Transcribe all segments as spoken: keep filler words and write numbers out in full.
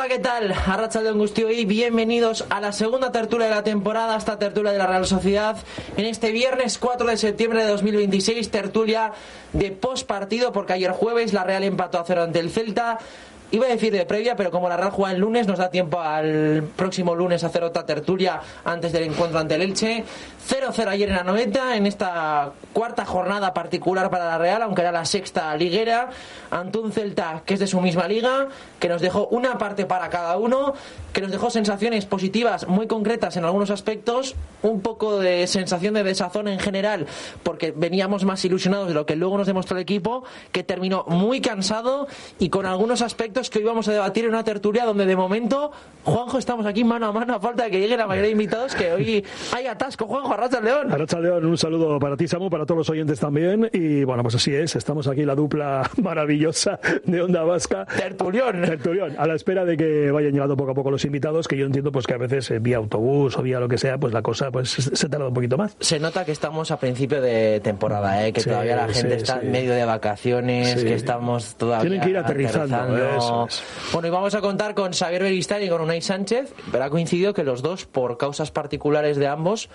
¿qué tal? Arratsaldeon Guztioi, bienvenidos a la segunda tertulia de la temporada, esta tertulia de la Real Sociedad, en este viernes cuatro de septiembre de dos mil veintiséis, tertulia de postpartido, porque ayer jueves la Real empató a cero ante el Celta. Iba a decir de previa, pero como la Real juega el lunes, nos da tiempo al próximo lunes a hacer otra tertulia antes del encuentro ante el Elche. cero cero ayer en la noventa, en esta cuarta jornada particular para la Real, aunque era la sexta liguera, ante un Celta que es de su misma liga, que nos dejó una parte para cada uno, que nos dejó sensaciones positivas muy concretas en algunos aspectos, un poco de sensación de desazón en general, porque veníamos más ilusionados de lo que luego nos demostró el equipo, que terminó muy cansado y con algunos aspectos que hoy vamos a debatir en una tertulia donde de momento, Juanjo, estamos aquí mano a mano a falta de que llegue la mayoría de invitados, que hoy hay atasco. Juanjo, Arratsaldeon. Arratsaldeon, un saludo para ti, Samu, para todos los oyentes también. Y bueno, pues así es, estamos aquí la dupla maravillosa de Onda Vasca. Tertulión. Tertulión, a la espera de que vayan llegando poco a poco los invitados, que yo entiendo pues que a veces eh, vía autobús o vía lo que sea, pues la cosa pues se tarda un poquito más. Se nota que estamos a principio de temporada, ¿eh? que sí, todavía la gente sí, está sí. en medio de vacaciones, sí. que estamos todavía tienen que ir aterrizando. aterrizando. Eso es. Bueno, y vamos a contar con Xavier Beristain y con Unai Sánchez, pero ha coincidido que los dos, por causas particulares de ambos,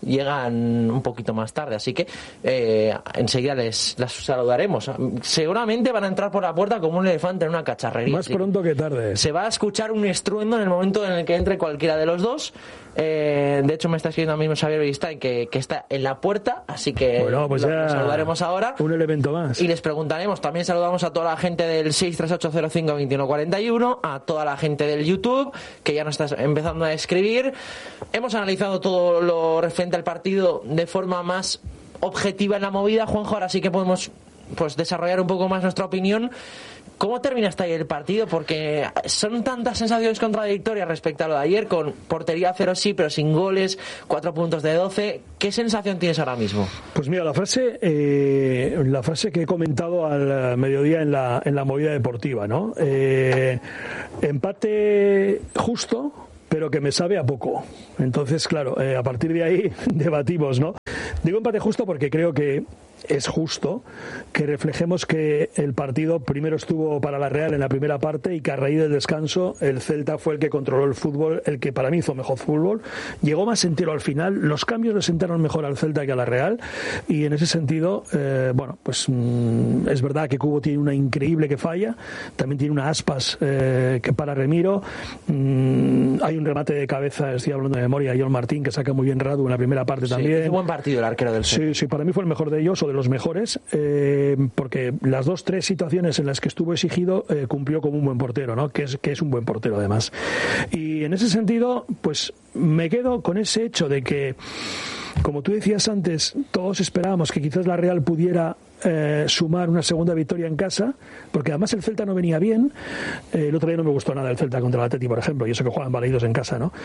llegan un poquito más tarde, así que eh, enseguida les, les saludaremos. Seguramente van a entrar por la puerta como un elefante en una cacharrería. Más pronto que tarde. Se va a escuchar un estruendo en el momento en el que entre cualquiera de los dos. Eh, de hecho me está escribiendo a mí mismo Xavier Beristain que, que está en la puerta, así que bueno, pues lo, ya lo saludaremos ahora. Un elemento más. Y les preguntaremos, también saludamos a toda la gente del seis tres ocho cero cinco dos uno cuatro uno, a toda la gente del YouTube, que ya nos está empezando a escribir. Hemos analizado todo lo referente al partido de forma más objetiva en la movida, Juanjo, ahora sí que podemos pues desarrollar un poco más nuestra opinión. ¿Cómo terminaste ayer el partido? Porque son tantas sensaciones contradictorias respecto a lo de ayer, con portería cero sí, pero sin goles, cuatro puntos de doce. ¿Qué sensación tienes ahora mismo? Pues mira, la frase eh, la frase que he comentado al mediodía en la, en la movida deportiva, ¿no? Eh, empate justo, pero que me sabe a poco. Entonces, claro, eh, a partir de ahí debatimos, ¿no? Digo empate justo porque creo que es justo que reflejemos que el partido primero estuvo para la Real en la primera parte y que a raíz del descanso el Celta fue el que controló el fútbol, el que para mí hizo mejor fútbol, llegó más entero al final, los cambios le sentaron mejor al Celta que a la Real y en ese sentido, eh, bueno, pues mmm, es verdad que Cubo tiene una increíble que falla, también tiene una Aspas eh, que para Remiro, mmm, hay un remate de cabeza, estoy hablando de memoria, John Martín que saca muy bien Radu en la primera parte sí, también. Es un buen partido el arquero del Celta. Sí, sí, para mí fue el mejor de ellos o de los mejores, eh, porque las dos, tres situaciones en las que estuvo exigido eh, cumplió como un buen portero, ¿no? Que es, que es un buen portero además. Y en ese sentido, pues me quedo con ese hecho de que, como tú decías antes, todos esperábamos que quizás la Real pudiera eh, sumar una segunda victoria en casa, porque además el Celta no venía bien. Eh, el otro día no me gustó nada el Celta contra el Atleti, por ejemplo, y eso que juegan Baleidos en casa, ¿no?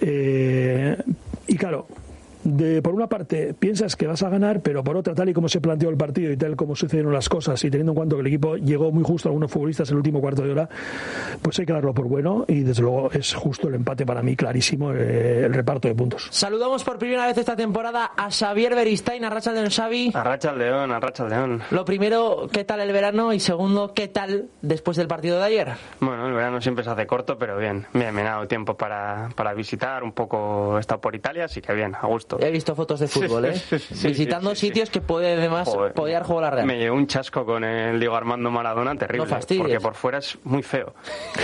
Eh, y claro, De, por una parte piensas que vas a ganar, pero por otra, tal y como se planteó el partido y tal como sucedieron las cosas y teniendo en cuenta que el equipo llegó muy justo a algunos futbolistas en el último cuarto de hora, pues hay que darlo por bueno y desde luego es justo el empate para mí, clarísimo, eh, el reparto de puntos. Saludamos por primera vez esta temporada a Xavier Beristain. Arratsaldeon, Xavi. Arratsaldeon, Arratsaldeon. Lo primero, ¿qué tal el verano? Y segundo, ¿qué tal después del partido de ayer? Bueno, el verano siempre se hace corto, pero bien, bien, me ha dado tiempo para, para visitar un poco, he estado por Italia, así que bien, a gusto. He visto fotos de fútbol, ¿eh? Sí, sí, visitando sí, sí, sitios sí. que puede además Joder, podía jugar la Real. Me llevé un chasco con el Diego Armando Maradona terrible, no porque por fuera es muy feo.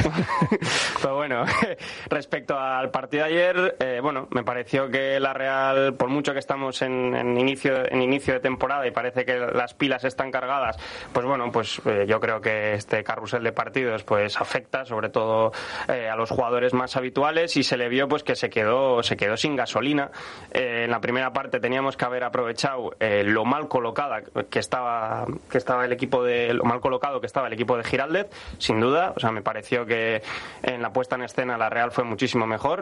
Pero bueno, respecto al partido de ayer, eh, bueno, me pareció que la Real, por mucho que estamos en, en inicio en inicio de temporada y parece que las pilas están cargadas, pues bueno, pues eh, yo creo que este carrusel de partidos pues afecta sobre todo eh, a los jugadores más habituales y se le vio pues que se quedó se quedó sin gasolina. Eh, en la primera parte teníamos que haber aprovechado eh, lo mal colocada que estaba que estaba el equipo de lo mal colocado que estaba el equipo de Giraldez, sin duda. O sea, me pareció que en la puesta en escena la Real fue muchísimo mejor,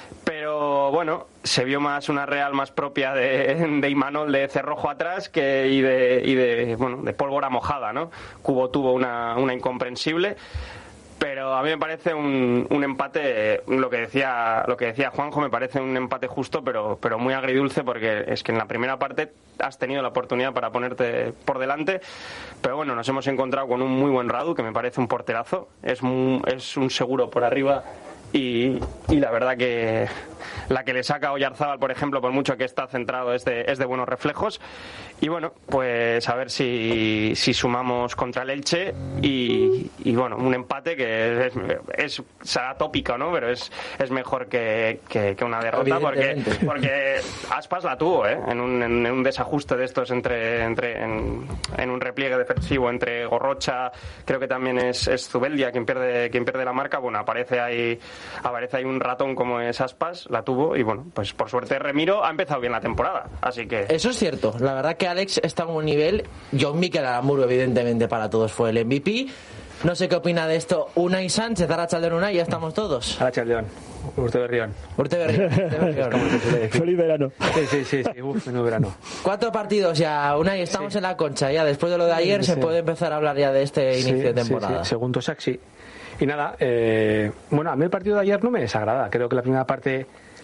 pero bueno, se vio más una Real más propia de, de Imanol de cerrojo atrás que y de y de bueno de pólvora mojada, ¿no? Cubo tuvo una una incomprensible. Pero pero a mí me parece un, un empate, lo que decía lo que decía Juanjo, me parece un empate justo, pero, pero muy agridulce, porque es que en la primera parte has tenido la oportunidad para ponerte por delante, pero bueno, nos hemos encontrado con un muy buen Radu, que me parece un porterazo, es, muy, es un seguro por arriba. Y, y la verdad que la que le saca a Oyarzábal, por ejemplo, por mucho que está centrado, es de, es de buenos reflejos. Y bueno, pues a ver si, si sumamos contra el Elche y, y bueno, un empate que es, es será tópico, ¿no? Pero es, es mejor que, que, que una derrota, porque, porque Aspas la tuvo, ¿eh? En un, en un desajuste de estos entre, entre en, en un repliegue defensivo entre Gorrocha, creo que también es, es Zubeldia quien pierde, quien pierde la marca. Bueno, aparece ahí aparece ahí un ratón como es Aspas, la tuvo, y bueno, pues por suerte Remiro ha empezado bien la temporada, así que... Eso es cierto, la verdad que Alex está en un nivel. John Mikel Aramuro, evidentemente, para todos fue el M V P. No sé qué opina de esto Unai Sánchez. Arratsaldeon Unai, ya estamos todos. Arratsaldeon, Urte Berrión. Urte Berrión. Feliz verano. Sí, sí, sí, sí. Uf, menudo verano. Cuatro partidos ya, Unai, estamos sí. en la concha ya. Después de lo de ayer sí, se sí. puede empezar a hablar ya de este inicio sí, de temporada. Sí, sí. Según Tosac, sí. Y nada, eh, bueno, a mí el partido de ayer no me desagrada. Creo que la primera parte,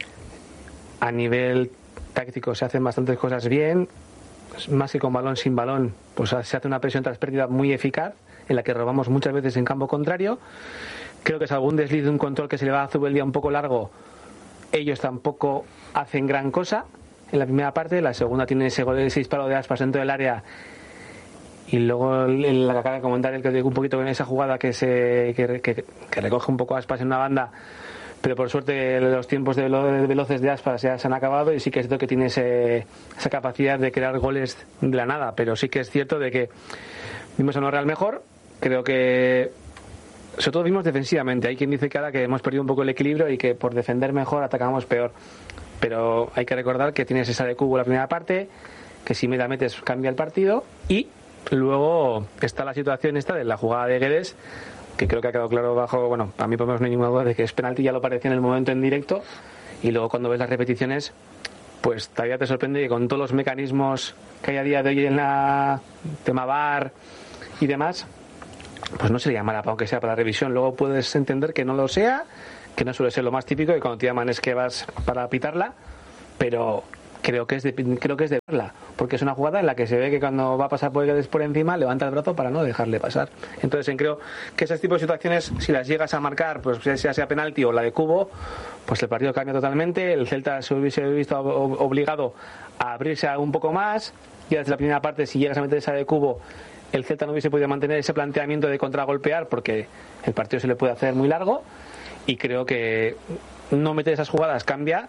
a nivel táctico, se hacen bastantes cosas bien. Más que con balón, sin balón, pues se hace una presión tras pérdida muy eficaz, en la que robamos muchas veces en campo contrario. Creo que es algún desliz de un control que se le va a Zubeldia un poco largo. Ellos tampoco hacen gran cosa en la primera parte. La segunda tiene ese gol, ese disparo de Aspas dentro del área. Y luego en la que acaba de comentar el que digo un poquito en esa jugada que se que, que, que recoge un poco Aspas en una banda, pero por suerte los tiempos de veloces de Aspas ya se han acabado, y sí que es cierto que tiene ese, esa capacidad de crear goles de la nada, pero sí que es cierto de que vimos a un Real mejor. Creo que sobre todo vimos defensivamente. Hay quien dice que ahora que hemos perdido un poco el equilibrio y que por defender mejor atacamos peor, pero hay que recordar que tienes esa de cubo la primera parte, que si me la metes cambia el partido, y luego está la situación esta de la jugada de Guedes, que creo que ha quedado claro bajo, bueno, a mí por lo menos no hay ninguna duda de que es penalti, ya lo parecía en el momento en directo, y luego cuando ves las repeticiones, pues todavía te sorprende que con todos los mecanismos que hay a día de hoy en la tema V A R y demás, pues no se le llamará, aunque sea para la revisión. Luego puedes entender que no lo sea, que no suele ser lo más típico, que cuando te llaman es que vas para pitarla, pero creo que es de, creo que es de verla, porque es una jugada en la que se ve que cuando va a pasar por, por encima levanta el brazo para no dejarle pasar. Entonces creo que ese tipo de situaciones, si las llegas a marcar, pues sea sea penalti o la de cubo, pues el partido cambia totalmente. El Celta se hubiese visto obligado a abrirse un poco más, y desde la primera parte, si llegas a meter esa de cubo, el Celta no hubiese podido mantener ese planteamiento de contragolpear, porque el partido se le puede hacer muy largo, y creo que no meter esas jugadas cambia.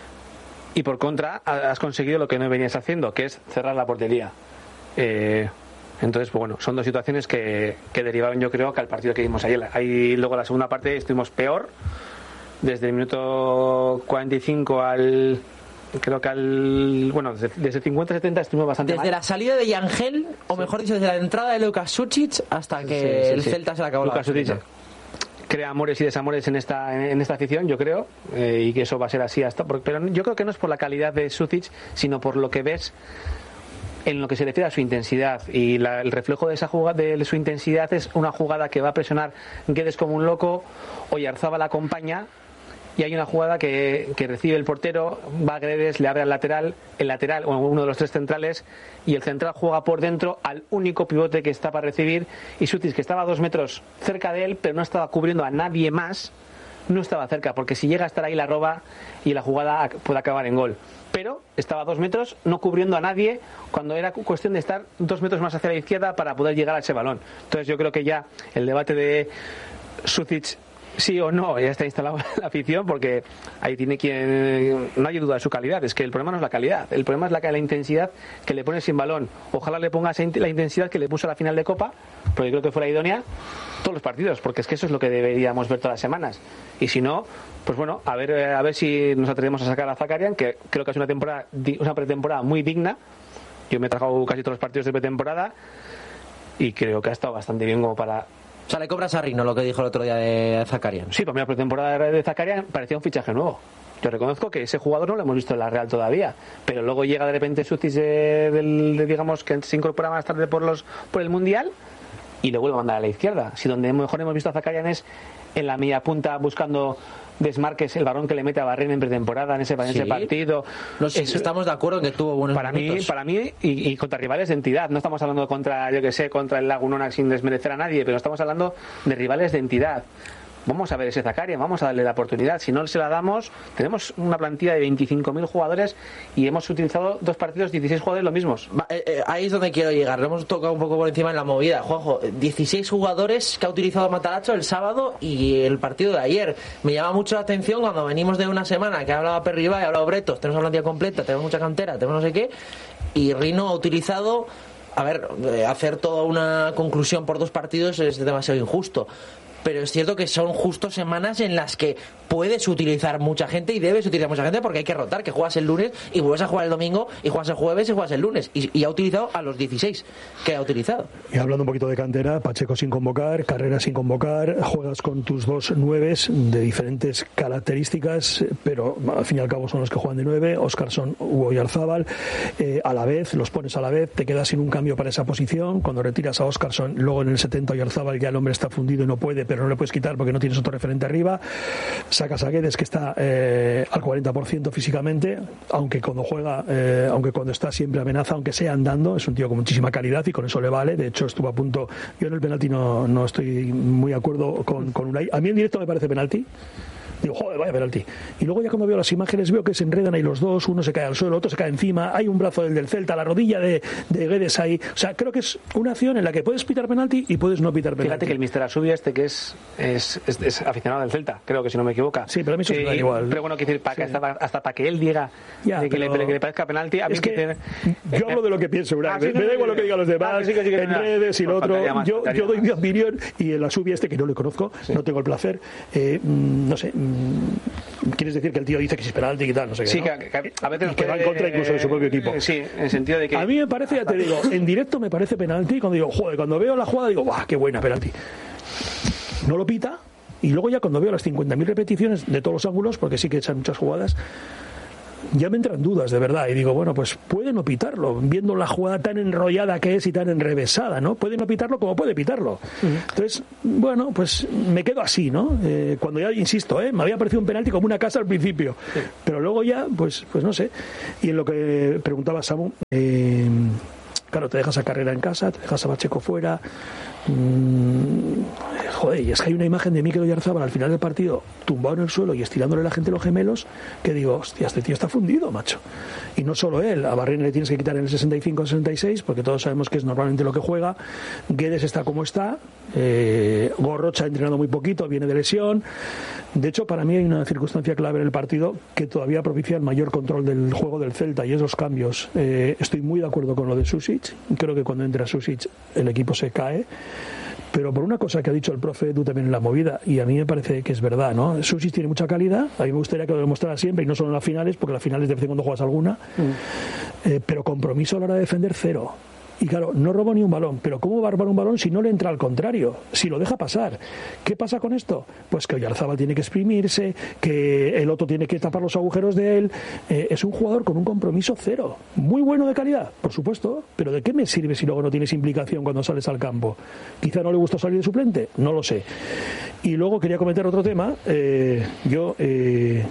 Y por contra, has conseguido lo que no venías haciendo, que es cerrar la portería. Eh, entonces, pues bueno, son dos situaciones que, que derivaban, yo creo, que al partido que vimos ayer. Ahí luego la segunda parte estuvimos peor, desde el minuto cuarenta y cinco al... Creo que al... Bueno, desde, desde cincuenta a setenta estuvimos bastante desde mal. Desde la salida de Yangel, o mejor dicho, desde la entrada de Lucas Sučić hasta que sí, sí, el sí. Celta se le acabó Lucas la Sučić crea amores y desamores en esta en esta afición, yo creo, eh, y que eso va a ser así hasta, porque, pero yo creo que no es por la calidad de Sučić, sino por lo que ves en lo que se refiere a su intensidad, y la, el reflejo de esa jugada, de su intensidad, es una jugada que va a presionar Guedes como un loco, Oyarzábal la acompaña, y hay una jugada que, que recibe el portero, va a Guedes, le abre al lateral, el lateral, o uno de los tres centrales, y el central juega por dentro al único pivote que está para recibir, y Sučić, que estaba a dos metros cerca de él, pero no estaba cubriendo a nadie más, no estaba cerca, porque si llega a estar ahí la roba y la jugada puede acabar en gol. Pero estaba a dos metros, no cubriendo a nadie, cuando era cuestión de estar dos metros más hacia la izquierda para poder llegar a ese balón. Entonces yo creo que ya el debate de Sučić sí o no ya está instalado la afición, porque ahí tiene quien, no hay duda de su calidad. Es que el problema no es la calidad, el problema es la, la intensidad que le pone sin balón. Ojalá le pongas la intensidad que le puso a la final de Copa, porque creo que fue la idónea todos los partidos, porque es que eso es lo que deberíamos ver todas las semanas. Y si no, pues bueno, a ver a ver si nos atrevemos a sacar a Zakarian, que creo que es una temporada, una pretemporada muy digna. Yo me he tragado casi todos los partidos de pretemporada y creo que ha estado bastante bien como para... O sea, le cobras a Rino lo que dijo el otro día de Zakarian. Sí, para mí la pretemporada de Zakarian parecía un fichaje nuevo. Yo reconozco que ese jugador no lo hemos visto en la Real todavía, pero luego llega de repente Sučić, de, de, de, digamos, que se incorpora más tarde por los por el Mundial, y le vuelve a mandar a la izquierda. Si donde mejor hemos visto a Zakarian es en la media punta buscando desmarques, el balón que le mete a Barrera en pretemporada en ese, en sí. ese partido. Los, es, estamos de acuerdo en que tuvo buenos para momentos. mí para mí y, y contra rivales de entidad. No estamos hablando contra, yo que sé, contra el Lagunona sin desmerecer a nadie, pero estamos hablando de rivales de entidad. Vamos a ver ese Zakarian, vamos a darle la oportunidad. Si no se la damos, tenemos una plantilla de veinticinco mil jugadores y hemos utilizado dos partidos, dieciséis jugadores los mismos. Va, eh, eh, ahí es donde quiero llegar. Lo hemos tocado un poco por encima en la movida. Juanjo, dieciséis jugadores que ha utilizado Matarazzo el sábado y el partido de ayer. Me llama mucho la atención cuando venimos de una semana que ha hablado Perriba y ha hablado Bretos. Tenemos una plantilla completa, tenemos mucha cantera, tenemos no sé qué. Y Rino ha utilizado... A ver, eh, hacer toda una conclusión por dos partidos es demasiado injusto. Pero es cierto que son justo semanas en las que puedes utilizar mucha gente y debes utilizar mucha gente porque hay que rotar, que juegas el lunes y vuelves a jugar el domingo y juegas el jueves y juegas el lunes y, y ha utilizado a los dieciséis que ha utilizado. Y hablando un poquito de cantera, Pacheco sin convocar, Carrera sin convocar, juegas con tus dos nueves de diferentes características, pero al fin y al cabo son los que juegan de nueve, Óscarson u Oyarzábal, eh, a la vez, los pones a la vez, te quedas sin un cambio para esa posición, cuando retiras a Óscarson, luego en el setenta Oyarzábal ya el hombre está fundido y no puede, pero no le puedes quitar porque no tienes otro referente arriba, sacas a Guedes que está eh, al cuarenta por ciento físicamente, aunque cuando juega eh, aunque cuando está siempre amenaza, aunque sea andando, es un tío con muchísima calidad y con eso le vale. De hecho estuvo a punto, yo en el penalti no, no estoy muy de acuerdo con, con Unai, a mí en directo me parece penalti. Digo, joder, vaya penalti. Y luego ya cuando veo las imágenes veo que se enredan ahí los dos, uno se cae al suelo, otro se cae encima, hay un brazo del del Celta, la rodilla de, de Guedes ahí. O sea, creo que es una acción en la que puedes pitar penalti y puedes no pitar penalti. Fíjate que el mister Asubia este que es, es, es, es aficionado del Celta, creo que si no me equivoco. Sí, pero a mí eso sí, me da igual. Pero bueno, quiero decir, para que sí. hasta, hasta para que él diga ya, de que, pero... le, que le parezca penalti, a mí es que tiene... yo hablo de lo que pienso, ah, sí, me, no, me da igual lo que digan los demás, ah, sí, sí, sí, en redes y lo otro. Más, yo, yo doy mi opinión y el Asubia este que no le conozco, sí. no tengo el placer, eh, no sé... ¿Quieres decir que el tío dice que si es penalti y tal? No sé qué. Sí, ¿no? que, que a veces y que va en contra incluso de su propio equipo. Sí, en el sentido de que. A mí me parece, ya te digo, en directo me parece penalti. Cuando digo, joder, cuando veo la jugada digo, ¡guau, qué buena penalti! No lo pita. Y luego ya cuando veo las cincuenta mil repeticiones de todos los ángulos, porque sí que echan muchas jugadas, ya me entran dudas de verdad y digo, bueno, pues puede no pitarlo, viendo la jugada tan enrollada que es y tan enrevesada, ¿no? Puede no pitarlo como puede pitarlo. Uh-huh. Entonces, bueno, pues me quedo así, ¿no? Eh, cuando ya, insisto, ¿eh? me había parecido un penalti como una casa al principio, sí. pero luego ya, pues pues no sé. Y en lo que preguntaba Samu, eh, claro, te dejas a Carrera en casa, te dejas a Pacheco fuera... Mm, joder, y es que hay una imagen de Mikel Oyarzábal al final del partido tumbado en el suelo y estirándole a la gente los gemelos que digo, hostia, este tío está fundido, macho. Y no solo él, a Barrera le tienes que quitar en el sesenta y cinco sesenta y seis porque todos sabemos que es normalmente lo que juega. Guedes está como está, eh, Gorrocha ha entrenado muy poquito, viene de lesión. De hecho, para mí hay una circunstancia clave en el partido que todavía propicia el mayor control del juego del Celta y es los cambios. Eh, estoy muy de acuerdo con lo de Susic, creo que cuando entra Susic el equipo se cae. Pero por una cosa que ha dicho el profe Edu también en la movida, y a mí me parece que es verdad, ¿no? Susic tiene mucha calidad, a mí me gustaría que lo demostrara siempre, y no solo en las finales, porque en las finales de vez en cuando juegas alguna, mm. eh, pero compromiso a la hora de defender, cero. Y claro, no robó ni un balón, pero ¿cómo va a robar un balón si no le entra al contrario? Si lo deja pasar. ¿Qué pasa con esto? Pues que Oyarzábal tiene que exprimirse, que el otro tiene que tapar los agujeros de él. Eh, es un jugador con un compromiso cero. Muy bueno de calidad, por supuesto, pero ¿de qué me sirve si luego no tienes implicación cuando sales al campo? Quizá no le gustó salir de suplente, no lo sé. Y luego quería comentar otro tema. Eh, yo... Eh,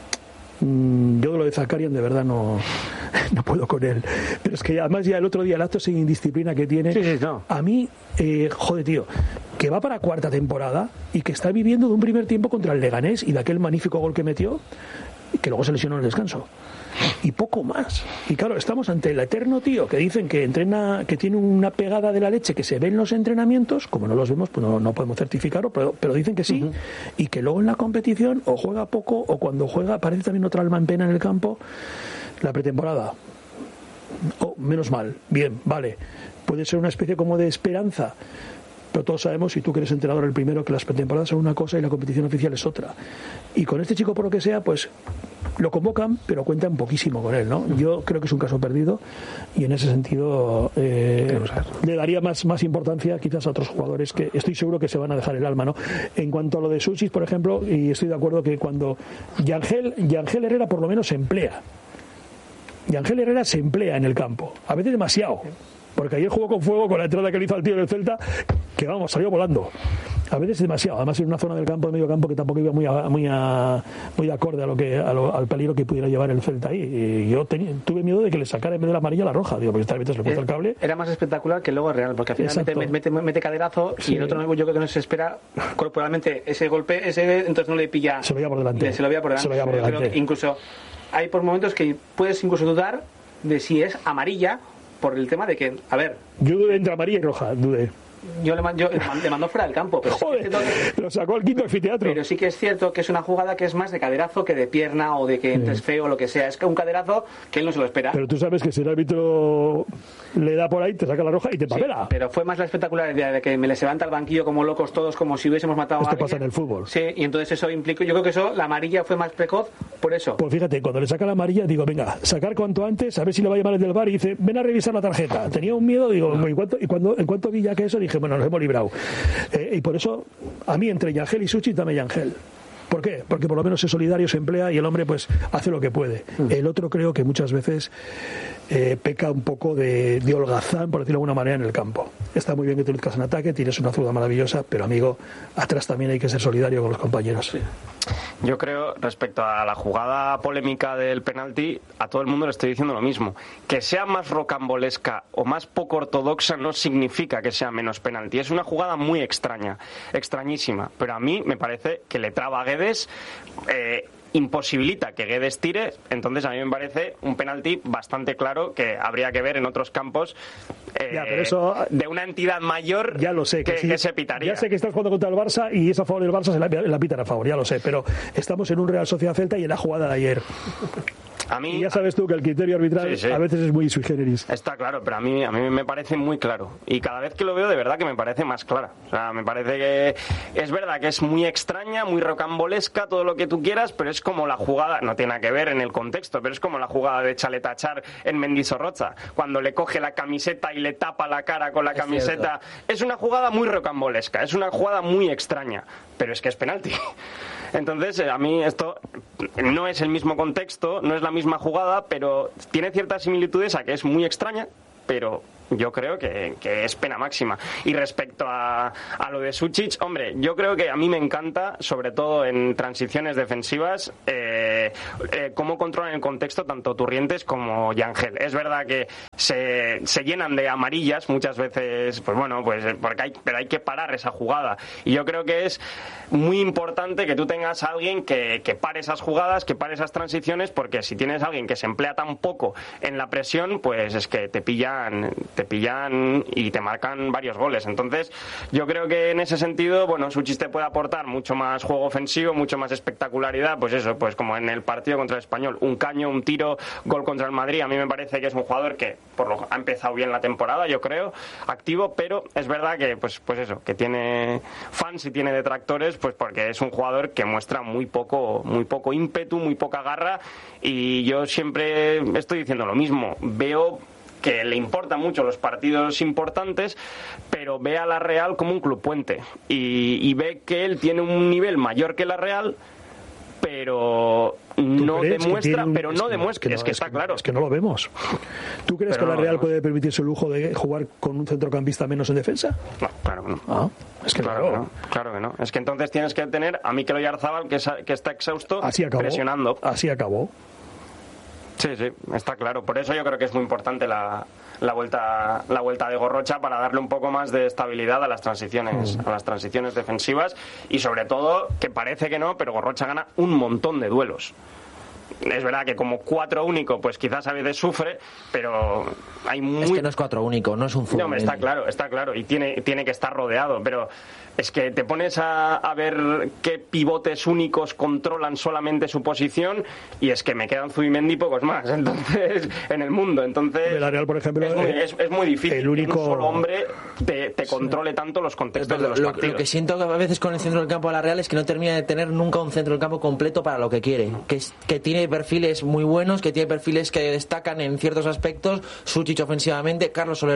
Yo de lo de Zakarian de verdad no, no puedo con él. Pero es que además ya el otro día el acto sin indisciplina que tiene, sí, sí, no. a mí, eh, joder tío, que va para cuarta temporada y que está viviendo de un primer tiempo contra el Leganés y de aquel magnífico gol que metió, que luego se lesionó en el descanso. Y poco más. Y claro, estamos ante el eterno tío que dicen que entrena, que tiene una pegada de la leche que se ve en los entrenamientos, como no los vemos, pues no, no podemos certificarlo, pero, pero dicen que sí, uh-huh. y que luego en la competición o juega poco o cuando juega aparece también otra alma en pena en el campo. La pretemporada, oh, menos mal, bien, vale, puede ser una especie como de esperanza. Pero todos sabemos, y tú que eres entrenador el primero, que las pretemporadas son una cosa y la competición oficial es otra. Y con este chico, por lo que sea, pues lo convocan, pero cuentan poquísimo con él, ¿no? Yo creo que es un caso perdido y en ese sentido eh, le daría más, más importancia quizás a otros jugadores que estoy seguro que se van a dejar el alma, ¿no? En cuanto a lo de Susic, por ejemplo, y estoy de acuerdo que cuando Yangel, Yangel Herrera por lo menos se emplea. Yangel Herrera se emplea en el campo, a veces demasiado. Porque ayer jugó con fuego con la entrada que le hizo al tío del Celta, que vamos, salió volando. A veces demasiado, además en una zona del campo, de medio campo, que tampoco iba muy a, muy a, muy acorde a lo que a lo, al peligro que pudiera llevar el Celta ahí. Y yo tenía, tuve miedo de que le sacara en vez de la amarilla la roja, digo, porque esta vez se le puso el cable. Era más espectacular que luego real, porque al final mete, mete, mete caderazo, sí. Y el otro yo creo que no se espera corporalmente ese golpe, ese entonces no le pilla. Se lo veía por delante. Se lo veía por delante. Se lo veía por delante. Creo que incluso hay por momentos que puedes incluso dudar de si es amarilla por el tema de que, a ver. Yo dudé entre amarilla y roja, dudé. Yo le, yo le mandó fuera del campo, pero Joder, sí que que, lo sacó al quinto anfiteatro. Pero sí que es cierto que es una jugada que es más de caderazo que de pierna o de que entres sí. feo o lo que sea. Es que un caderazo que él no se lo espera. Pero tú sabes que si el árbitro le da por ahí, te saca la roja y te papela. Sí, pero fue más la espectacularidad de que me les levanta el banquillo como locos todos, como si hubiésemos matado Esto a alguien. Esto pasa en el fútbol. Sí, y entonces eso implicó, yo creo que eso, la amarilla fue más precoz por eso. Pues fíjate, cuando le saca la amarilla, digo, venga, sacar cuanto antes, a ver si le va a llamar el del bar y dice, ven a revisar la tarjeta. Tenía un miedo, digo, no. y, cuanto, y cuando en cuanto vi ya que eso, dije, bueno, nos hemos librado. Eh, y por eso, a mí, entre Yangel y Suchi, dame Yangel. ¿Por qué? Porque por lo menos es solidario, se emplea y el hombre pues hace lo que puede. Mm. El otro creo que muchas veces eh, peca un poco de, de holgazán, por decirlo de alguna manera, en el campo. Está muy bien que te luzcas en ataque, tienes una zurda maravillosa, pero amigo, atrás también hay que ser solidario con los compañeros. Sí. Yo creo, respecto a la jugada polémica del penalti, a todo el mundo le estoy diciendo lo mismo. Que sea más rocambolesca o más poco ortodoxa no significa que sea menos penalti. Es una jugada muy extraña, extrañísima, pero a mí me parece que le traba a Guedes, eh, imposibilita que Guedes tire, entonces a mí me parece un penalti bastante claro que habría que ver en otros campos eh, ya, pero eso, de una entidad mayor ya lo sé, que, que, sí, que se pitaría. Ya sé que estás jugando contra el Barça y es a favor del Barça, se la, la pitan a favor, ya lo sé, pero estamos en un Real Sociedad Celta y en la jugada de ayer. A mí, y ya sabes tú que el criterio arbitral sí, sí. a veces es muy sui generis. Está claro, pero a mí, a mí me parece muy claro. Y cada vez que lo veo, de verdad que me parece más clara. O sea, me parece que es verdad que es muy extraña, muy rocambolesca, todo lo que tú quieras, pero es como la jugada, no tiene nada que ver en el contexto, pero es como la jugada de Chaletachar en Mendizorroza, cuando le coge la camiseta y le tapa la cara con la es camiseta. Cierto. Es una jugada muy rocambolesca, es una jugada muy extraña, pero es que es penalti. Entonces, a mí esto no es el mismo contexto, no es la misma jugada, pero tiene ciertas similitudes a que es muy extraña, pero yo creo que, que es pena máxima. Y respecto a, a lo de Sučić, hombre, yo creo que a mí me encanta, sobre todo en transiciones defensivas, eh, eh, cómo controlan el contexto tanto Turrientes como Yangel. Es verdad que se, se llenan de amarillas muchas veces, pues bueno, pues porque hay, pero hay que parar esa jugada. Y yo creo que es muy importante que tú tengas a alguien que, que pare esas jugadas, que pare esas transiciones, porque si tienes a alguien que se emplea tan poco en la presión, pues es que te pillan te pillan y te marcan varios goles. Entonces, yo creo que en ese sentido, bueno, Sučić te puede aportar mucho más juego ofensivo, mucho más espectacularidad, pues eso, pues como en el partido contra el Español, un caño, un tiro, gol contra el Madrid. A mí me parece que es un jugador que por lo ha empezado bien la temporada, yo creo, activo, pero es verdad que pues pues eso, que tiene fans y tiene detractores, pues porque es un jugador que muestra muy poco muy poco ímpetu, muy poca garra, y yo siempre estoy diciendo lo mismo. Veo que le importan mucho los partidos importantes, pero ve a la Real como un club puente y, y ve que él tiene un nivel mayor que la Real, pero no demuestra, un... pero no es demuestra, que no, es que está es que, claro. Es que no lo vemos. ¿Tú crees pero que la Real no puede permitirse el lujo de jugar con un centrocampista menos en defensa? No, claro que no. Ah, es que claro, claro. Que no, claro que no. Es que entonces tienes que tener a Mikel Oyarzabal, que, es, que está exhausto, así acabó, presionando. Así acabó. Sí, sí, está claro. Por eso yo creo que es muy importante la, la vuelta la vuelta de Gorrocha, para darle un poco más de estabilidad a las transiciones mm. a las transiciones defensivas, y sobre todo, que parece que no, pero Gorrocha gana un montón de duelos. Es verdad que como cuatro único, pues quizás a veces sufre, pero hay muy... Es que no es cuatro único, no es un fútbol. No, está claro, está claro, y tiene, tiene que estar rodeado, pero es que te pones a, a ver qué pivotes únicos controlan solamente su posición, y es que me quedan Zubimendi y pocos más, entonces, en el mundo. Entonces, la Real, por ejemplo, es muy, es, es muy difícil el único... que un solo hombre te, te controle sí. tanto los contextos pero de los lo, partidos. Lo que siento que a veces con el centro del campo de la Real es que no termina de tener nunca un centro del campo completo para lo que quiere, que, es, que tiene perfiles muy buenos, que tiene perfiles que destacan en ciertos aspectos. Sučić ofensivamente, Carlos Soler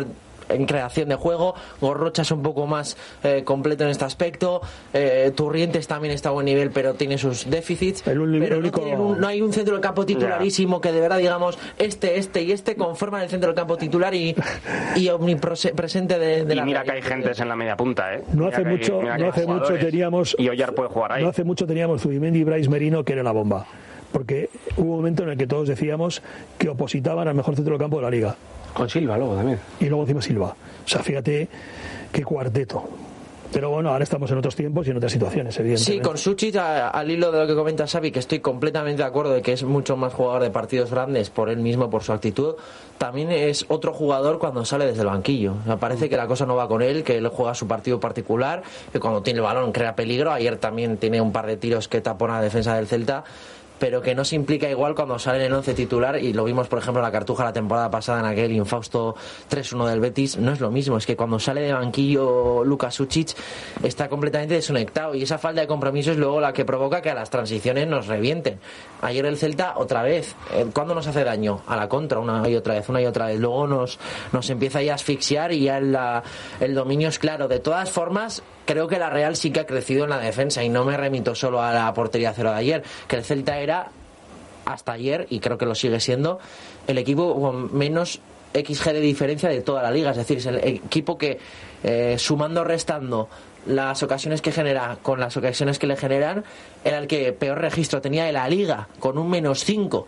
en creación de juego, Gorrocha es un poco más eh, completo en este aspecto, eh, Turrientes también está a buen nivel pero tiene sus déficits, el un, pero el único... no, un, no hay un centro del campo titularísimo que de verdad digamos este, este y este conforman el centro del campo titular y, y omnipresente de, de y la mira que hay gentes en la media punta, ¿eh? No Mira hace mucho, hay, no hace mucho teníamos y Oyar puede jugar ahí. No hace mucho teníamos Zubimendi y Brais Merino que era una bomba, porque hubo un momento en el que todos decíamos que opositaban al mejor centro del campo de la liga. Con Silva luego también. Y luego encima Silva. O sea, fíjate qué cuarteto. Pero bueno, ahora estamos en otros tiempos y en otras situaciones, evidentemente. Sí, con Suchit, al hilo de lo que comenta Xavi, que estoy completamente de acuerdo de que es mucho más jugador de partidos grandes por él mismo, por su actitud. También es otro jugador cuando sale desde el banquillo. Me parece que la cosa no va con él, que él juega su partido particular, que cuando tiene el balón crea peligro. Ayer también tiene un par de tiros que tapona la defensa del Celta, pero que no se implica igual cuando sale en el once titular, y lo vimos por ejemplo en la Cartuja la temporada pasada en aquel infausto tres uno del Betis. No es lo mismo, es que cuando sale de banquillo Luka Sučić está completamente desconectado, y esa falta de compromiso es luego la que provoca que a las transiciones nos revienten. Ayer el Celta otra vez, ¿cuándo nos hace daño? A la contra, una y otra vez, una y otra vez, luego nos, nos empieza ya a asfixiar y ya la, el dominio es claro. De todas formas, creo que la Real sí que ha crecido en la defensa, y no me remito solo a la portería cero de ayer, que el Celta era hasta ayer, y creo que lo sigue siendo, el equipo con menos equis ge de diferencia de toda la liga. Es decir, es el equipo que eh, sumando, restando las ocasiones que genera con las ocasiones que le generan, era el que peor registro tenía de la liga, con un menos cinco.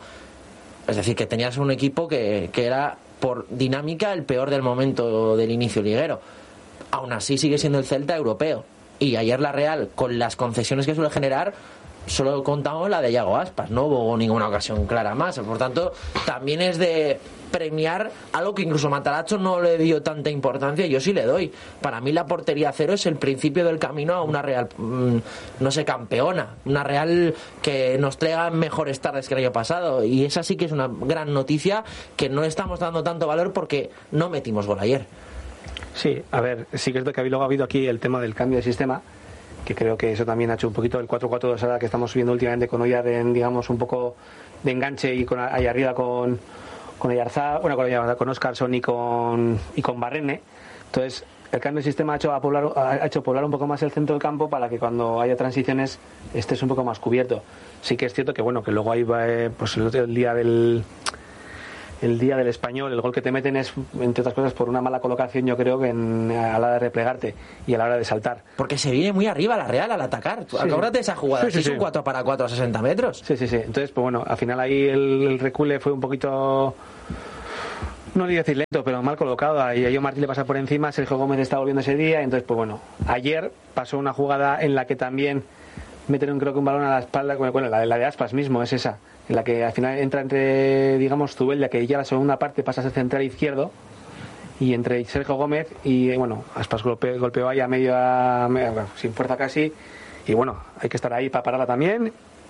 Es decir, que tenías un equipo que, que era por dinámica el peor del momento del inicio liguero. Aún así sigue siendo el Celta europeo, y ayer la Real, con las concesiones que suele generar, solo contamos la de Yago Aspas, no hubo ninguna ocasión clara más. Por tanto, también es de premiar algo que incluso Matarazzo no le dio tanta importancia, yo sí le doy. Para mí la portería cero es el principio del camino a una Real, mmm, no sé, campeona, una Real que nos traiga mejores tardes que el año pasado, y esa sí que es una gran noticia que no estamos dando tanto valor porque no metimos gol ayer. Sí, a ver, sí que es de que luego ha habido aquí el tema del cambio de sistema, que creo que eso también ha hecho un poquito el cuatro cuatro dos ahora que estamos viendo últimamente, con Oyar en, digamos, un poco de enganche, y con ahí arriba con con Oyarzá, bueno, con, con Óscarson y con y con Barrene. Entonces, el cambio de sistema ha hecho, a poblar, ha hecho poblar un poco más el centro del campo para que cuando haya transiciones estés un poco más cubierto. Sí que es cierto que, bueno, que luego ahí va, eh, pues el, el día del el día del Español, el gol que te meten es, entre otras cosas, por una mala colocación, yo creo, que en, a la hora de replegarte y a la hora de saltar. Porque se viene muy arriba la Real al atacar. Sí, acuérdate de esa jugada, sí, sí, es sí. un cuatro para cuatro a sesenta metros. Sí, sí, sí. Entonces, pues bueno, al final ahí el, el recule fue un poquito, no voy a decir lento, pero mal colocado. A Yayo Martí le pasa por encima, Sergio Gómez está volviendo ese día, entonces, pues bueno, ayer pasó una jugada en la que también meten, creo que un balón a la espalda, bueno, la de, la de Aspas mismo es esa, en la que al final entra entre, digamos, Zubeldia, que ya la segunda parte pasa a ser central izquierdo, y entre Sergio Gómez y, bueno, Aspas golpe, golpeó ahí a medio, a, bueno, sin fuerza casi, y bueno, hay que estar ahí para pararla también,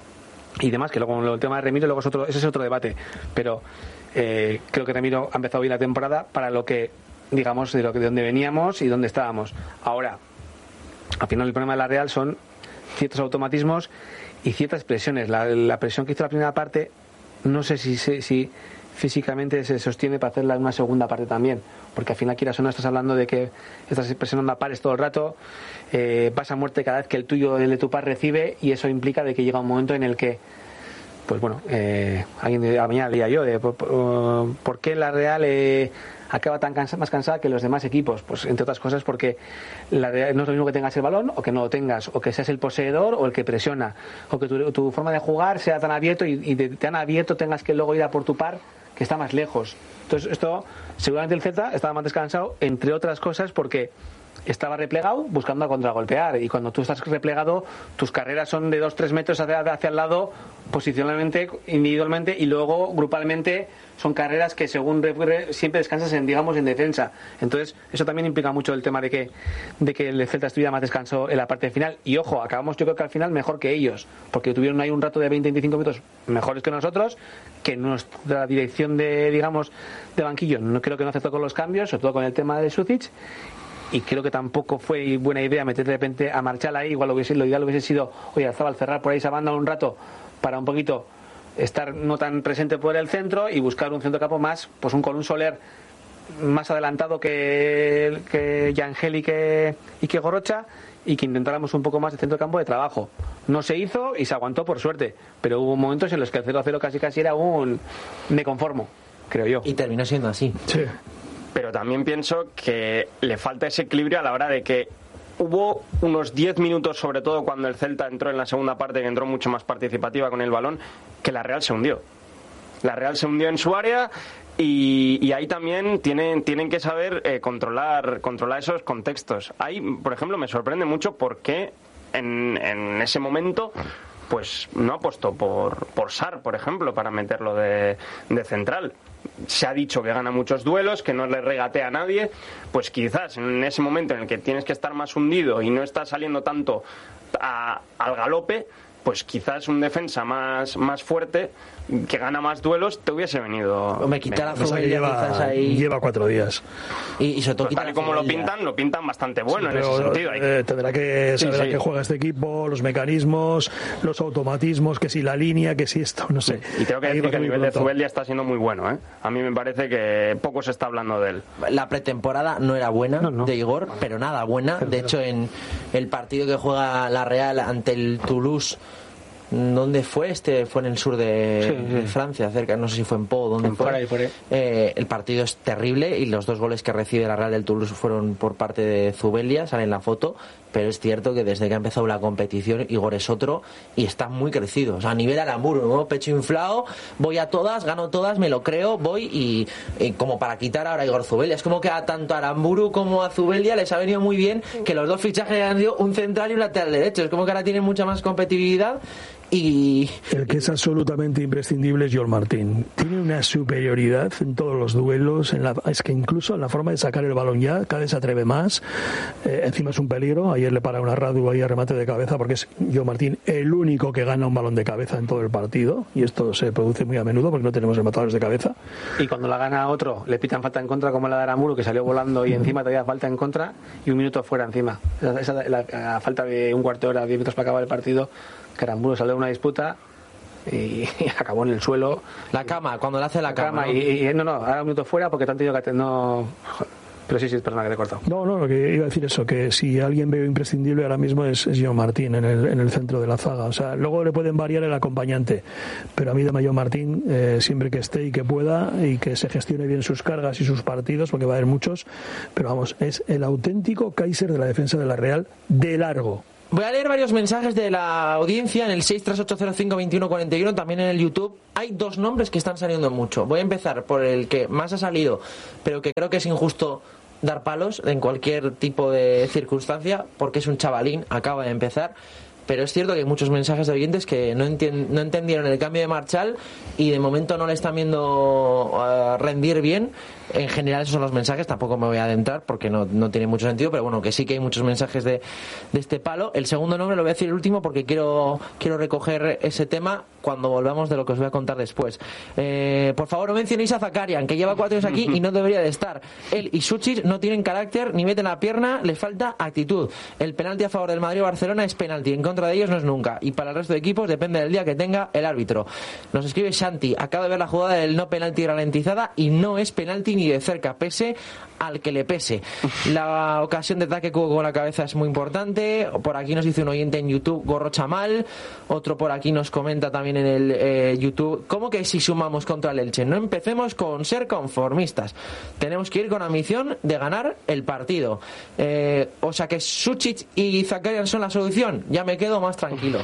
y demás, que luego el tema de Remiro, luego es otro, ese es otro debate, pero eh, creo que Remiro ha empezado bien la temporada para lo que, digamos, de lo que de donde veníamos y dónde estábamos. Ahora, al final el problema de la Real son ciertos automatismos y ciertas presiones. La, la presión que hizo la primera parte, no sé si, si, si físicamente se sostiene para hacerla en una segunda parte también, porque al final, quieras o no, estás hablando de que estás presionando a pares todo el rato, eh, vas a muerte cada vez que el tuyo, el de tu par, recibe, y eso implica de que llega un momento en el que, pues bueno, eh, alguien de la mañana leía yo de por, por, por qué la Real eh, acaba tan cansa, más cansada que los demás equipos. Pues entre otras cosas porque la Real no es lo mismo que tengas el balón o que no lo tengas, o que seas el poseedor o el que presiona, o que tu, tu forma de jugar sea tan abierto, y, y de tan abierto tengas que luego ir a por tu par que está más lejos. Entonces esto, seguramente el Celta estaba más descansado, entre otras cosas porque estaba replegado buscando a contragolpear, y cuando tú estás replegado tus carreras son de dos tres metros hacia, hacia el lado, posicionalmente, individualmente, y luego grupalmente son carreras que según siempre descansas en, digamos, en defensa. Entonces eso también implica mucho el tema de que de que el Celta estuviera más descanso en la parte final, y ojo, acabamos yo creo que al final mejor que ellos, porque tuvieron ahí un rato de veinte a veinticinco minutos mejores que nosotros, que nuestra dirección de, digamos, de banquillo no creo que no aceptó con los cambios, sobre todo con el tema de Sučić. Y creo que tampoco fue buena idea meter de repente a Marchal ahí. Igual hubiese, lo ideal hubiese sido, oye, Alzábal, cerrar por ahí esa banda un rato para un poquito estar no tan presente por el centro y buscar un centrocapo más, pues un con un Soler más adelantado que, que Yangel y que, y que Gorocha, y que intentáramos un poco más de centro de campo de trabajo. No se hizo y se aguantó por suerte, pero hubo momentos en los que el cero a cero casi casi era un me conformo, creo yo. Y terminó siendo así. Sí. Pero también pienso que le falta ese equilibrio a la hora de que hubo unos diez minutos, sobre todo cuando el Celta entró en la segunda parte, que entró mucho más participativa con el balón, que la Real se hundió. La Real se hundió en su área. Y, y ahí también tienen, tienen que saber eh, controlar, controlar esos contextos. Ahí, por ejemplo, me sorprende mucho por qué en, en ese momento pues no apostó por, por Sarr, por ejemplo, para meterlo de, de central. Se ha dicho que gana muchos duelos, que no le regatea a nadie. Pues quizás en ese momento en el que tienes que estar más hundido y no estás saliendo tanto a, al galope, pues quizás un defensa más, más fuerte, que gana más duelos, te hubiese venido. Me quitar a Zubeldia, lleva, ahí. lleva cuatro días. Y, y sobre todo pues tal y como lo pintan, lo pintan bastante bueno, sí, en ese sentido. Eh, tendrá que saber sí, sí. a qué juega este equipo, los mecanismos, los automatismos, que si la línea, que si esto, no sé. Y tengo que decir que el nivel pronto. de Zubeldia está siendo muy bueno, ¿eh? A mí me parece que poco se está hablando de él. La pretemporada no era buena no, no. de Igor, pero nada buena. De hecho, en el partido que juega la Real ante el Toulouse, ¿dónde fue? Este fue en el sur de, sí, sí. de Francia, cerca, no sé si fue en Pau, ¿dónde fue? Por ahí, por ahí. Eh, el partido es terrible y los dos goles que recibe la Real del Toulouse fueron por parte de Zubeldia, sale en la foto, pero es cierto que desde que ha empezado la competición Igor es otro y está muy crecido, o sea, a nivel Aramburu, ¿no? Pecho inflado, voy a todas, gano todas, me lo creo, voy y, y como para quitar ahora a Igor Zubeldia, es como que a tanto a Aramburu como a Zubeldia les ha venido muy bien que los dos fichajes han sido un central y un lateral derecho, es como que ahora tienen mucha más competitividad. Y el que es absolutamente imprescindible es Joel Martín. Tiene una superioridad en todos los duelos, en la, es que incluso en la forma de sacar el balón ya cada vez se atreve más. Eh, encima es un peligro. Ayer le para una Radu ahí a remate de cabeza, porque es Joel Martín el único que gana un balón de cabeza en todo el partido, y esto se produce muy a menudo porque no tenemos rematadores de cabeza. Y cuando la gana otro le pitan falta en contra, como la de Aramburu, que salió volando y encima todavía falta en contra y un minuto fuera encima. Esa, esa, la, la falta de un cuarto de hora, diez minutos para acabar el partido, que Aramburu salió de una disputa y, y acabó en el suelo. La cama, cuando le hace la, la cama. cama ¿no? Y, y no, no, ahora un minuto fuera porque te han tenido que no. Pero sí, sí, perdona que te he cortado. No, no, lo que iba a decir eso, que si alguien veo imprescindible ahora mismo es, es Joel Martín en el, en el centro de la zaga. O sea, luego le pueden variar el acompañante, pero a mí de Joel Martín, eh, siempre que esté y que pueda y que se gestione bien sus cargas y sus partidos, porque va a haber muchos, pero vamos, es el auténtico Kaiser de la defensa de la Real de largo. Voy a leer varios mensajes de la audiencia en el seis tres ocho cero cinco dos uno cuatro uno, también en el YouTube. Hay dos nombres que están saliendo mucho. Voy a empezar por el que más ha salido, pero que creo que es injusto dar palos en cualquier tipo de circunstancia, porque es un chavalín, acaba de empezar. Pero es cierto que hay muchos mensajes de oyentes que no, entien- no entendieron el cambio de Marchal y de momento no le están viendo uh, rendir bien. En general esos son los mensajes, tampoco me voy a adentrar porque no, no tiene mucho sentido, pero bueno, que sí que hay muchos mensajes de, de este palo. El segundo nombre lo voy a decir el último porque quiero, quiero recoger ese tema cuando volvamos de lo que os voy a contar después. Eh, por favor, no mencionéis a Zakarian, que lleva cuatro años aquí y no debería de estar. Él y Suchich no tienen carácter, ni meten la pierna, les falta actitud. El penalti a favor del Madrid o Barcelona es penalti, en contra de ellos no es nunca. Y para el resto de equipos depende del día que tenga el árbitro. Nos escribe Shanti, acaba de ver la jugada del no penalti ralentizada y no es penalti ni de cerca, pese al que le pese. La ocasión de ataque con la cabeza es muy importante. Por aquí nos dice un oyente en YouTube, Gorro Chamal. Otro por aquí nos comenta también en el eh, YouTube, ¿cómo que si sumamos contra el Elche? No empecemos con ser conformistas. Tenemos que ir con ambición de ganar el partido. Eh, o sea que Suchich y Zakarian son la solución. Ya me quedo más tranquilo.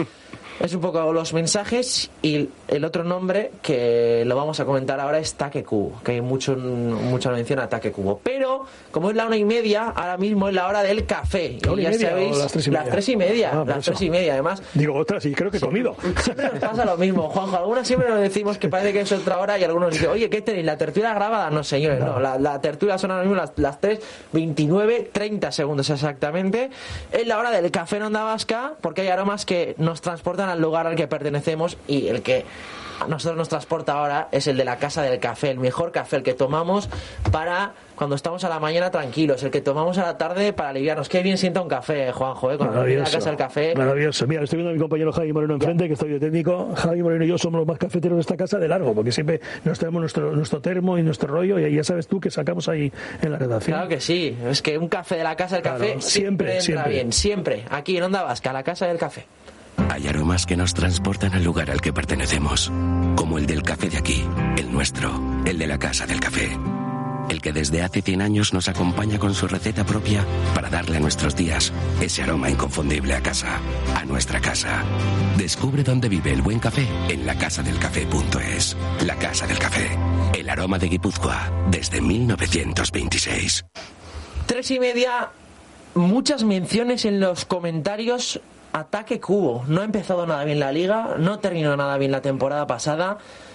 Es un poco los mensajes. Y el otro nombre que lo vamos a comentar ahora es Take Kubo, que hay mucho, mucha mención a Take Kubo. Pero como es la una y media, ahora mismo es la hora del café. Y ya sabéis, las tres y media. Las tres y media, ah, las tres y media además. Digo, otras, y creo que he comido. Siempre nos pasa lo mismo, Juanjo. Algunas siempre nos decimos que parece que es otra hora y algunos dicen, oye, ¿qué tenéis? ¿La tertulia grabada? No, señores, no. no la, la tertulia son ahora mismo las, las tres veintinueve, treinta segundos exactamente. Es la hora del café en Onda Vasca, porque hay aromas que nos transportan al lugar al que pertenecemos, y el que a nosotros nos transporta ahora es el de la Casa del Café, el mejor café, el que tomamos para cuando estamos a la mañana tranquilos, el que tomamos a la tarde para aliviarnos. Qué bien sienta un café, Juanjo, ¿eh? Cuando viene a la Casa del Café. Maravilloso. Mira, estoy viendo a mi compañero Javi Moreno enfrente, que estoy de técnico. Javi Moreno y yo somos los más cafeteros de esta casa de largo, porque siempre nos tenemos nuestro, nuestro termo y nuestro rollo, y ya sabes tú que sacamos ahí en la redacción. Claro que sí, es que un café de la Casa del Café claro, siempre, siempre entra siempre. bien, siempre. Aquí en Onda Vasca, la Casa del Café. Hay aromas que nos transportan al lugar al que pertenecemos, como el del café de aquí, el nuestro, el de la Casa del Café. El que desde hace cien años nos acompaña con su receta propia para darle a nuestros días ese aroma inconfundible a casa, a nuestra casa. Descubre dónde vive el buen café en la casa del café punto es. La Casa del Café, el aroma de Guipúzcoa desde mil novecientos veintiséis. Tres y media, muchas menciones en los comentarios. Ataque Cubo, no ha empezado nada bien la liga, no terminó nada bien la temporada pasada.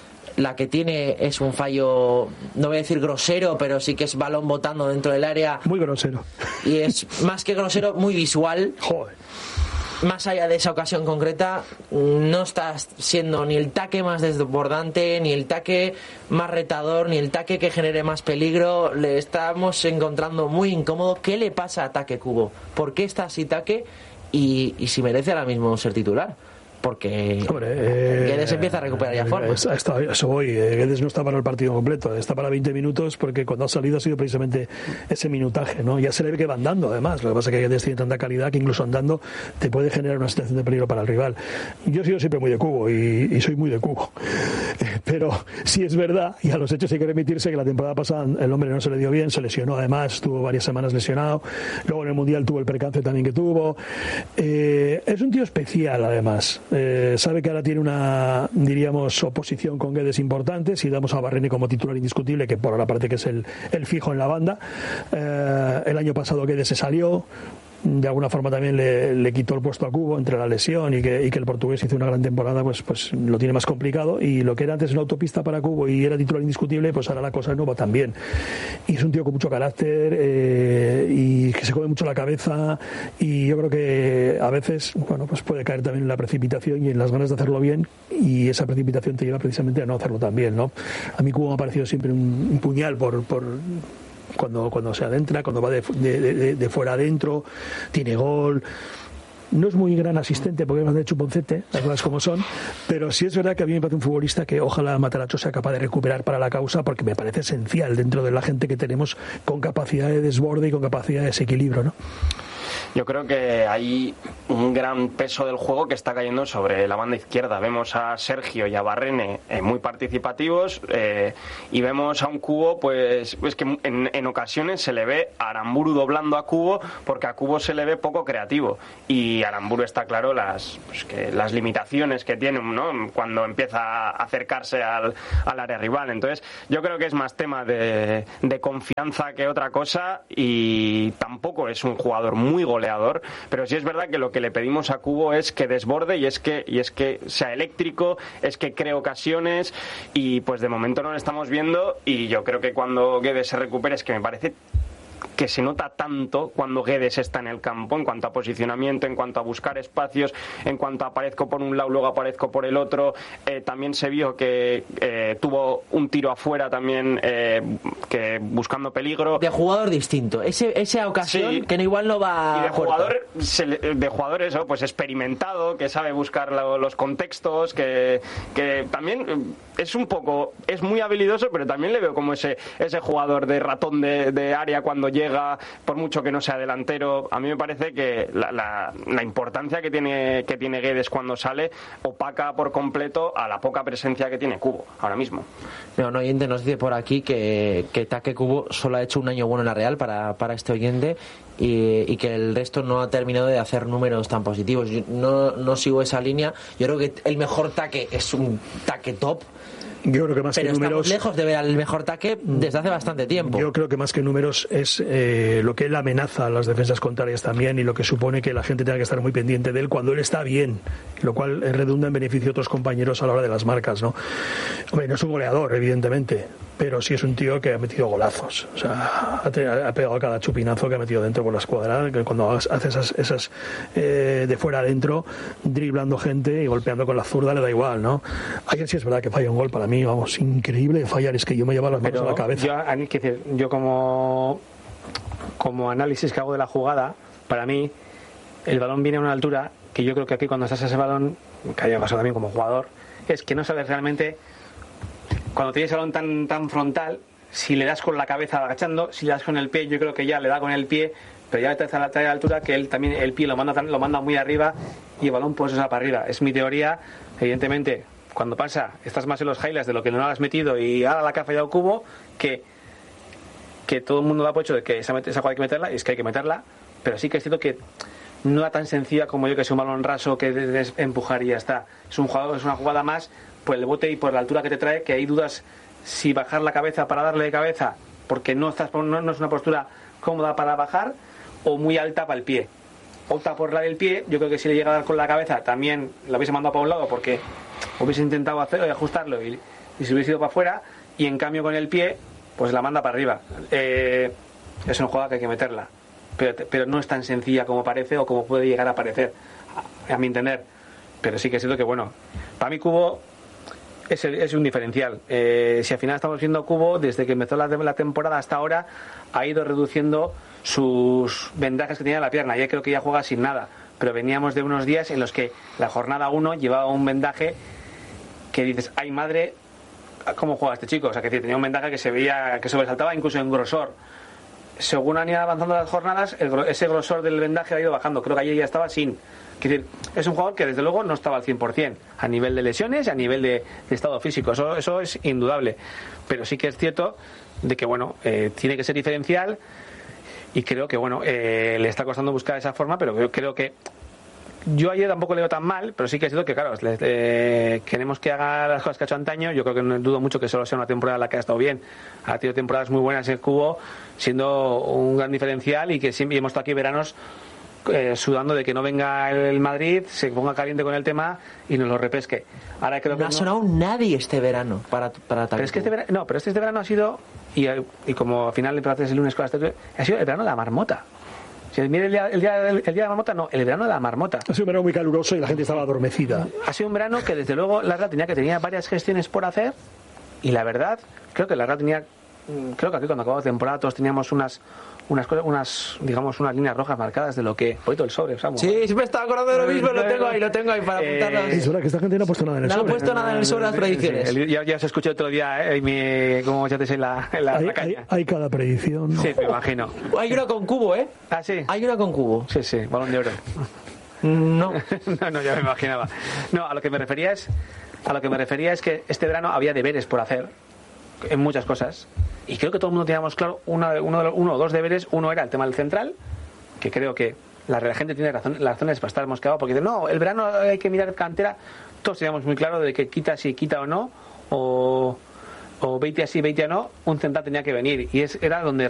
La que tiene es un fallo, no voy a decir grosero, pero sí que es balón botando dentro del área. Muy grosero. Y es más que grosero, muy visual. Joder. Más allá de esa ocasión concreta, no está siendo ni el taque más desbordante, ni el taque más retador, ni el taque que genere más peligro. Le estamos encontrando muy incómodo. ¿Qué le pasa a Ataque Cubo? ¿Por qué está así taque? Y, y si merece ahora mismo ser titular, porque Hombre, eh, Guedes empieza a recuperar ya forma. Está, está, eso voy, eh, Guedes no está para el partido completo, está para veinte minutos, porque cuando ha salido ha sido precisamente ese minutaje, ¿no? Ya se le ve que va andando, además. Lo que pasa es que Guedes tiene tanta calidad que incluso andando te puede generar una situación de peligro para el rival. Yo he sido siempre muy de Cubo y, y soy muy de Cubo, pero sí es verdad, y a los hechos hay que remitirse, que la temporada pasada el hombre no se le dio bien, se lesionó además, estuvo varias semanas lesionado, luego en el Mundial tuvo el percance también que tuvo. Eh, es un tío especial además. Eh, sabe que ahora tiene una, diríamos, oposición con Guedes importante. Si damos a Barrene como titular indiscutible, que por ahora parece que es el, el fijo en la banda. Eh, el año pasado Guedes se salió. De alguna forma también le, le quitó el puesto a Cubo entre la lesión y que, y que el portugués hizo una gran temporada, pues, pues lo tiene más complicado, y lo que era antes una autopista para Cubo y era titular indiscutible, pues ahora la cosa no va tan bien. Y es un tío con mucho carácter eh, y que se come mucho la cabeza, y yo creo que a veces, bueno, pues puede caer también en la precipitación y en las ganas de hacerlo bien, y esa precipitación te lleva precisamente a no hacerlo tan bien, ¿no? A mí Cubo me ha parecido siempre un, un puñal por... por Cuando, cuando se adentra, cuando va de, de, de, de fuera adentro, tiene gol. No es muy gran asistente porque es más de chuponcete, las cosas como son, pero sí es verdad que a mí me parece un futbolista que ojalá Mataracho sea capaz de recuperar para la causa, porque me parece esencial dentro de la gente que tenemos con capacidad de desborde y con capacidad de desequilibrio, ¿no? Yo creo que hay un gran peso del juego que está cayendo sobre la banda izquierda. Vemos a Sergio y a Barrene eh, muy participativos eh, y vemos a un Cubo, pues es que en, en ocasiones se le ve a Aramburu doblando a Cubo, porque a Cubo se le ve poco creativo, y Aramburu está claro las, pues que las limitaciones que tiene, ¿no?, cuando empieza a acercarse al, al área rival. Entonces yo creo que es más tema de, de confianza que otra cosa, y tampoco es un jugador muy goleador, pero sí es verdad que lo que le pedimos a Cubo es que desborde y es que y es que sea eléctrico, es que cree ocasiones, y pues de momento no lo estamos viendo. Y yo creo que cuando Guedes se recupere, es que me parece que se nota tanto cuando Guedes está en el campo, en cuanto a posicionamiento, en cuanto a buscar espacios, en cuanto a aparezco por un lado, luego aparezco por el otro. Eh, también se vio que eh, tuvo un tiro afuera también, eh, que buscando peligro. De jugador distinto, ese, esa ocasión Sí. que no, igual no va Y de a puerta. jugador, se le- de jugador eso, pues experimentado, que sabe buscar lo- los contextos, que, que también eh, es un poco, es muy habilidoso, pero también le veo como ese, ese jugador de ratón de, de área cuando llega, por mucho que no sea delantero. A mí me parece que la, la, la importancia que tiene, que tiene Guedes cuando sale opaca por completo a la poca presencia que tiene Cubo ahora mismo. No, un oyente nos dice por aquí que, que Taque Cubo solo ha hecho un año bueno en la Real para, para este oyente, y, y que el resto no ha terminado de hacer números tan positivos. Yo no, no sigo esa línea. Yo creo que el mejor taque es un taque top, Yo creo que más pero que números... estamos lejos de ver al mejor taque desde hace bastante tiempo. Yo creo que más que números es eh, lo que él amenaza a las defensas contrarias también, y lo que supone que la gente tenga que estar muy pendiente de él cuando él está bien. lo cual redunda en beneficio de otros compañeros a la hora de las marcas, ¿no? Hombre, no es un goleador, evidentemente, pero sí es un tío que ha metido golazos. O sea, ha, te, ha pegado cada chupinazo que ha metido dentro por la escuadra, que cuando hace esas, esas eh, de fuera adentro, driblando gente y golpeando con la zurda, le da igual, ¿no? Ayer sí es verdad que falla un gol para mí, vamos, increíble fallar, es que yo me llevo las manos pero a la cabeza. Yo, que decir, yo como, como análisis que hago de la jugada, para mí, el balón viene a una altura que yo creo que aquí cuando estás a ese balón, que haya pasado también como jugador, es que no sabes realmente, cuando tienes el balón tan, tan frontal, si le das con la cabeza agachando, si le das con el pie, yo creo que ya le da con el pie, pero ya está a la tal altura que él también el pie lo manda, lo manda muy arriba y el balón pues se va para arriba. Es mi teoría, evidentemente, cuando pasa, estás más en los highlights de lo que no has metido y ahora la que ha fallado Cubo, que, que todo el mundo da por hecho de que esa, esa jugada hay que meterla, y es que hay que meterla, pero sí que es cierto que no era tan sencilla como yo que sea un balón raso que debes empujar y ya está. Es un jugador, es una jugada más por el bote y por la altura que te trae, que hay dudas si bajar la cabeza para darle de cabeza, porque no estás no, no es una postura cómoda para bajar, o muy alta para el pie. Opta por la del pie, yo creo que si le llega a dar con la cabeza también la hubiese mandado para un lado porque hubiese intentado hacerlo y ajustarlo y, y se hubiese ido para afuera, y en cambio con el pie pues la manda para arriba. Eh, es una jugada que hay que meterla, pero, pero no es tan sencilla como parece o como puede llegar a parecer, a, a mi entender. Pero sí que es cierto que, bueno, para mí Cubo es, el, es un diferencial. Eh, si al final estamos viendo Cubo, desde que empezó la, la temporada hasta ahora, ha ido reduciendo sus vendajes que tenía en la pierna. Ya creo que ya juega sin nada, pero veníamos de unos días en los que la jornada uno llevaba un vendaje que dices, ay madre, ¿cómo juega este chico? O sea, que tenía un vendaje que se veía, que sobresaltaba incluso en grosor. Según han ido avanzando las jornadas, el, ese grosor del vendaje ha ido bajando. Creo que ayer ya estaba sin. Es decir, es un jugador que desde luego no estaba al cien por ciento a nivel de lesiones y a nivel de, de estado físico. Eso, eso es indudable. Pero sí que es cierto de que, bueno, eh, tiene que ser diferencial. Y creo que, bueno, eh, le está costando buscar esa forma, pero creo, creo que yo ayer tampoco le veo tan mal, pero sí que es cierto que, claro, eh, queremos que haga las cosas que ha hecho antaño. Yo creo que no dudo mucho que solo sea una temporada en la que ha estado bien. Ha tenido temporadas muy buenas en el Cubo, siendo un gran diferencial, y que siempre hemos estado aquí veranos eh, sudando de que no venga el Madrid, se ponga caliente con el tema y nos lo repesque. Ahora creo no que ha no... sonado nadie este verano para, para pero es que este verano, no, pero este, este verano ha sido, y, y como al final el el lunes con las tres, ha sido el verano de la marmota. Si mire el día, el, día, el día de la marmota, no, el verano de la marmota. Ha sido un verano muy caluroso y la gente estaba adormecida. Ha sido un verano que desde luego la Real tenía que tenía varias gestiones por hacer, y la verdad, creo que la Real tenía, creo que aquí cuando acabamos la temporada todos teníamos unas unas cosas, unas digamos unas líneas rojas marcadas de lo que poquito el sobre, Samu. Sí, sí me estaba acordando de lo mismo, lo tengo ahí, lo tengo ahí para apuntarlo. Eh, es verdad que esta gente no ha puesto nada en el no sobre. No ha puesto nada en el sobre las predicciones. Sí, ya, ya os escuché otro día, eh, mi, como ya te sé la, la, hay, la caña. Hay, hay cada predicción. Sí, me imagino. Hay una con Cubo, ¿eh? Ah, sí. Hay una con Cubo. Sí, sí, balón de oro. No. no, no, ya me imaginaba. No, a lo que me refería es, a lo que me refería es que este verano había deberes por hacer en muchas cosas, y creo que todo el mundo teníamos claro una, uno, de los, uno o dos deberes. Uno era el tema del central, que creo que la gente tiene razón, las razones para estar mosqueado, porque dicen, no, el verano hay que mirar cantera. Todos teníamos muy claro de que quita si quita o no, o, o veinte así, veinte no, un central tenía que venir, y es, era donde